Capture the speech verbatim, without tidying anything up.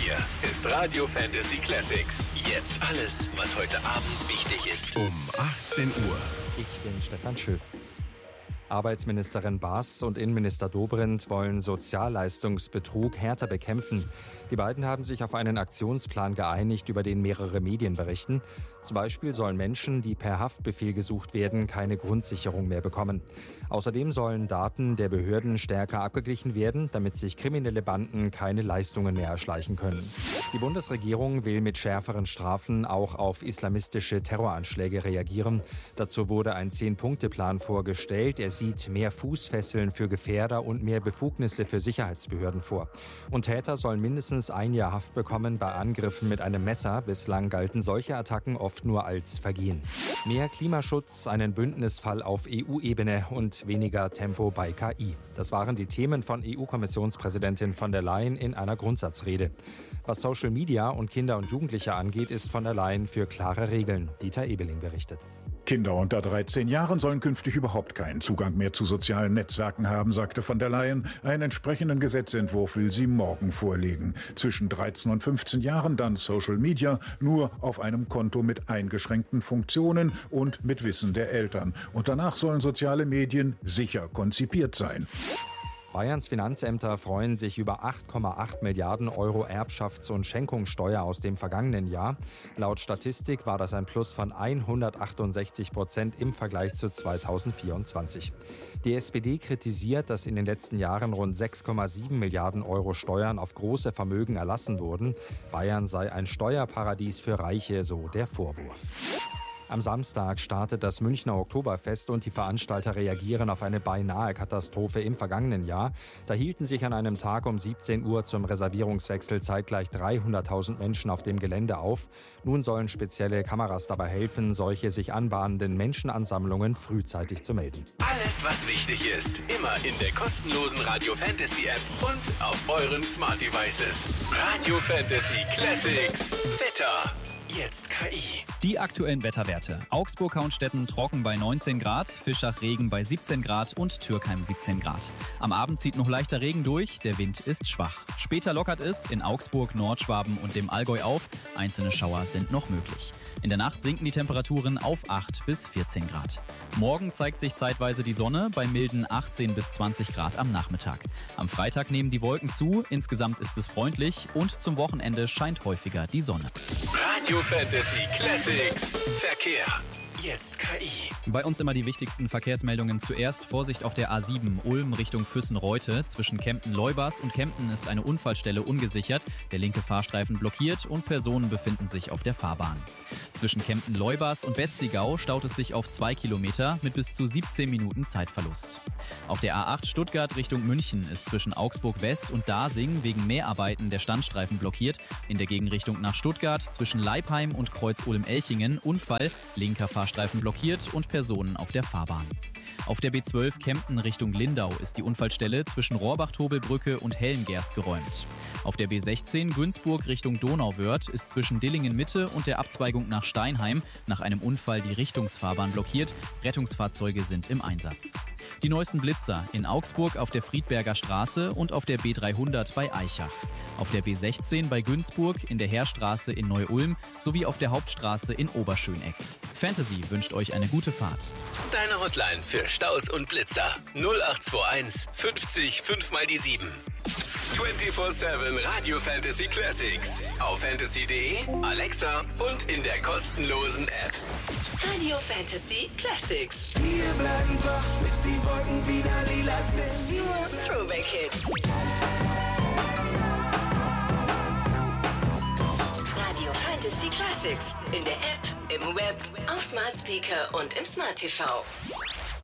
hier ist Radio Fantasy Classics. Jetzt alles, was heute Abend wichtig ist. Um achtzehn Uhr. Ich bin Stefan Schütz. Arbeitsministerin Baas und Innenminister Dobrindt wollen Sozialleistungsbetrug härter bekämpfen. Die beiden haben sich auf einen Aktionsplan geeinigt, über den mehrere Medien berichten. Zum Beispiel sollen Menschen, die per Haftbefehl gesucht werden, keine Grundsicherung mehr bekommen. Außerdem sollen Daten der Behörden stärker abgeglichen werden, damit sich kriminelle Banden keine Leistungen mehr erschleichen können. Die Bundesregierung will mit schärferen Strafen auch auf islamistische Terroranschläge reagieren. Dazu wurde ein Zehn-Punkte-Plan vorgestellt. Er sieht mehr Fußfesseln für Gefährder und mehr Befugnisse für Sicherheitsbehörden vor. Und Täter sollen mindestens ein Jahr Haft bekommen bei Angriffen mit einem Messer. Bislang galten solche Attacken oft nur als Vergehen. Mehr Klimaschutz, einen Bündnisfall auf E U-Ebene und weniger Tempo bei K I. Das waren die Themen von E U-Kommissionspräsidentin von der Leyen in einer Grundsatzrede. Was Social Media und Kinder und Jugendliche angeht, ist von der Leyen für klare Regeln. Dieter Ebeling berichtet. Kinder unter dreizehn Jahren sollen künftig überhaupt keinen Zugang mehr zu sozialen Netzwerken haben, sagte von der Leyen. Einen entsprechenden Gesetzentwurf will sie morgen vorlegen. Zwischen dreizehn und fünfzehn Jahren dann Social Media, nur auf einem Konto mit eingeschränkten Funktionen und mit Wissen der Eltern. Und danach sollen soziale Medien sicher konzipiert sein. Bayerns Finanzämter freuen sich über acht Komma acht Milliarden Euro Erbschafts- und Schenkungssteuer aus dem vergangenen Jahr. Laut Statistik war das ein Plus von hundertachtundsechzig Prozent im Vergleich zu zweitausendvierundzwanzig. Die S P D kritisiert, dass in den letzten Jahren rund sechs Komma sieben Milliarden Euro Steuern auf große Vermögen erlassen wurden. Bayern sei ein Steuerparadies für Reiche, so der Vorwurf. Am Samstag startet das Münchner Oktoberfest und die Veranstalter reagieren auf eine beinahe Katastrophe im vergangenen Jahr. Da hielten sich an einem Tag um siebzehn Uhr zum Reservierungswechsel zeitgleich dreihunderttausend Menschen auf dem Gelände auf. Nun sollen spezielle Kameras dabei helfen, solche sich anbahnenden Menschenansammlungen frühzeitig zu melden. Alles, was wichtig ist, immer in der kostenlosen Radio Fantasy App und auf euren Smart Devices. Radio Fantasy Classics. Wetter. Jetzt K I. Die aktuellen Wetterwerte. Augsburg-Haunstetten trocken bei neunzehn Grad, Fischach-Regen bei siebzehn Grad und Türkheim siebzehn Grad. Am Abend zieht noch leichter Regen durch, der Wind ist schwach. Später lockert es in Augsburg, Nordschwaben und dem Allgäu auf. Einzelne Schauer sind noch möglich. In der Nacht sinken die Temperaturen auf acht bis vierzehn Grad. Morgen zeigt sich zeitweise die Sonne bei milden achtzehn bis zwanzig Grad am Nachmittag. Am Freitag nehmen die Wolken zu, insgesamt ist es freundlich und zum Wochenende scheint häufiger die Sonne. Radio Fantasy Classics. Verkehr. Jetzt K I. Bei uns immer die wichtigsten Verkehrsmeldungen zuerst. Vorsicht auf der A sieben Ulm Richtung Füssen-Reute. Zwischen Kempten-Leubers und Kempten ist eine Unfallstelle ungesichert. Der linke Fahrstreifen blockiert und Personen befinden sich auf der Fahrbahn. Zwischen Kempten-Leubers und Betzigau staut es sich auf zwei Kilometer mit bis zu siebzehn Minuten Zeitverlust. Auf der A acht Stuttgart Richtung München ist zwischen Augsburg West und Dasing wegen Mehrarbeiten der Standstreifen blockiert. In der Gegenrichtung nach Stuttgart zwischen Leipheim und Kreuz-Ulm-Elchingen Unfall, linker Fahrstreifen blockiert und Personen auf der Fahrbahn. Auf der B zwölf Kempten Richtung Lindau ist die Unfallstelle zwischen Rohrbach-Tobelbrücke und Hellengerst geräumt. Auf der B sechzehn Günzburg Richtung Donauwörth ist zwischen Dillingen-Mitte und der Abzweigung nach Steinheim nach einem Unfall die Richtungsfahrbahn blockiert. Rettungsfahrzeuge sind im Einsatz. Die neuesten Blitzer in Augsburg auf der Friedberger Straße und auf der B dreihundert bei Aichach. Auf der B sechzehn bei Günzburg, in der Heerstraße in Neu-Ulm sowie auf der Hauptstraße in Oberschöneck. Fantasy wünscht euch eine gute Fahrt. Deine Hotline für Staus und Blitzer null acht zwei eins fünfzig fünf mal die sieben. vierundzwanzig sieben Radio Fantasy Classics. Auf fantasy punkt de, Alexa und in der kostenlosen App. Radio Fantasy Classics. Wir bleiben wach, bis die Wolken wieder lila sind. Nur Throwback Hits. Radio Fantasy Classics. In der App, im Web, auf Smart Speaker und im Smart T V.